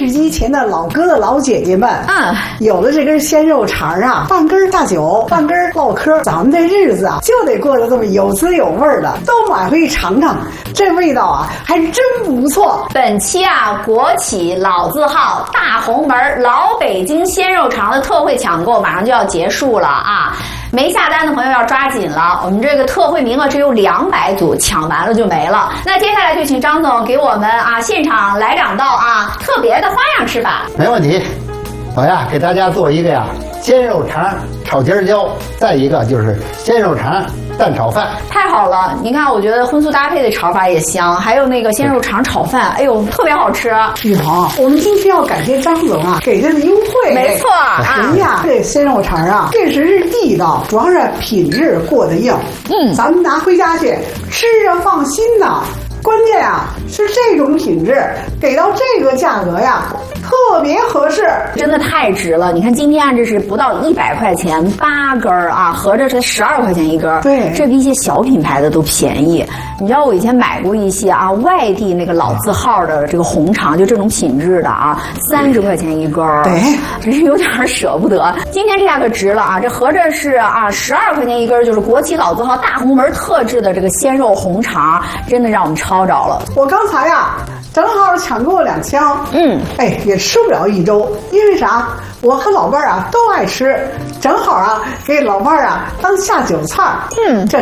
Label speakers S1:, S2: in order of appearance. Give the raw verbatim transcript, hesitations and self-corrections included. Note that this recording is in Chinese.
S1: 视机前的老哥的老姐姐们，
S2: 嗯，
S1: 有了这根鲜肉肠啊，半根大酒，半根唠嗑，咱们这日子啊就得过得这么有滋有味的，都买回去尝尝，这味道啊还真不错。
S2: 本期啊，国企老字号大红门老北京鲜肉肠的特惠抢购马上就要结束了啊！没下单的朋友要抓紧了，我们这个特惠名额只有两百组，抢完了就没了。那接下来就请张总给我们啊现场来两道啊特别的花样吃法。
S3: 没问题，我呀给大家做一个呀鲜肉肠炒尖椒，再一个就是鲜肉肠蛋炒饭。
S2: 太好了，你看，我觉得荤素搭配的炒法也香，还有那个鲜肉肠炒饭，哎呦，特别好吃。
S1: 玉红，我们今天要感谢张总啊给他的优惠。
S2: 没错啊，
S1: 人呀，这鲜肉肠啊，确实是地道，主要是品质过得硬。
S2: 嗯，
S1: 咱们拿回家去吃着放心呐。关键啊是这种品质给到这个价格呀，特别合适，
S2: 真的太值了。你看今天这是不到一百块钱八根儿啊，合着才十二块钱一根儿。
S1: 对，
S2: 这比一些小品牌的都便宜。你知道我以前买过一些啊外地那个老字号的这个红肠，就这种品质的啊，三十块钱一根儿。
S1: 对，
S2: 真是有点舍不得。今天这价可值了啊，这合着是啊十二块钱一根儿，就是国企老字号大红门特制的这个鲜肉红肠，真的让我们超着了。
S1: 我刚才呀正好抢购了两箱，
S2: 嗯，
S1: 哎，也吃不了一周，因为啥？我和老伴儿啊都爱吃，正好啊给老伴儿啊当下酒菜。
S2: 嗯，
S1: 这